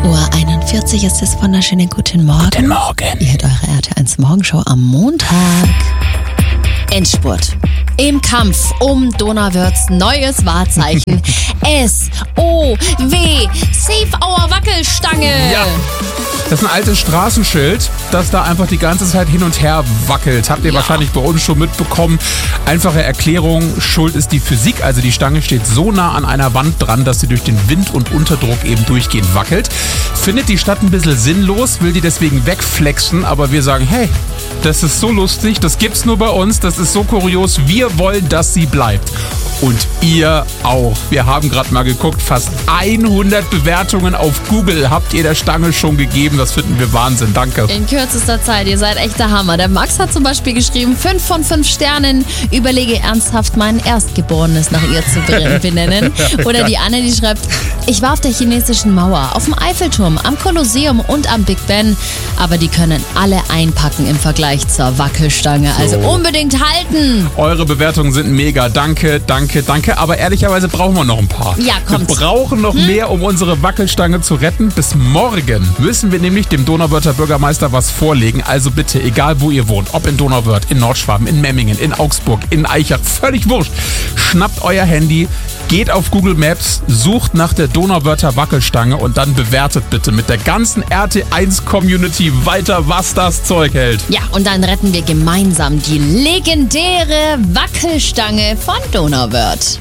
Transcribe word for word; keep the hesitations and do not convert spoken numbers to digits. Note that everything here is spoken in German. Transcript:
acht Uhr einundvierzig ist es. Wunderschönen guten Morgen. Guten Morgen. Ihr hört eure R T eins Morgenshow am Montag. Endspurt. Im Kampf um Donauwörths neues Wahrzeichen. S O W. Save our Wackelstange. Ja. Das ist ein altes Straßenschild, das da einfach die ganze Zeit hin und her wackelt. Habt ihr Ja. wahrscheinlich bei uns schon mitbekommen. Einfache Erklärung, schuld ist die Physik. Also die Stange steht so nah an einer Wand dran, dass sie durch den Wind und Unterdruck eben durchgehend wackelt. Findet die Stadt ein bisschen sinnlos, will die deswegen wegflexen. Aber wir sagen, hey, das ist so lustig, das gibt's nur bei uns, das ist so kurios. Wir wollen, dass sie bleibt. Und ihr auch. Wir haben gerade mal geguckt, fast hundert Bewertungen auf Google habt ihr der Stange schon gegeben. Das finden wir Wahnsinn. Danke. In kürzester Zeit, ihr seid echt der Hammer. Der Max hat zum Beispiel geschrieben, fünf von fünf Sternen, überlege ernsthaft mein Erstgeborenes nach ihr zu benennen. Oder die Anne, die schreibt, ich war auf der chinesischen Mauer, auf dem Eiffelturm, am Kolosseum und am Big Ben, aber die können alle einpacken im Vergleich zur Wackelstange. Also unbedingt halten. Eure Bewertungen sind mega. Danke, danke, danke. Aber ehrlicherweise brauchen wir noch ein paar. Ja, kommt. Wir brauchen noch hm? mehr, um unsere Wackelstange zu retten. Bis morgen müssen wir nämlich dem Donauwörther Bürgermeister was vorlegen. Also bitte, egal wo ihr wohnt, ob in Donauwörth, in Nordschwaben, in Memmingen, in Augsburg, in Aichach, völlig wurscht. Schnappt euer Handy, geht auf Google Maps, sucht nach der Donauwörther Wackelstange und dann bewertet bitte mit der ganzen R T eins Community weiter, was das Zeug hält. Ja, und dann retten wir gemeinsam die legendäre Wackelstange von Donauwörth.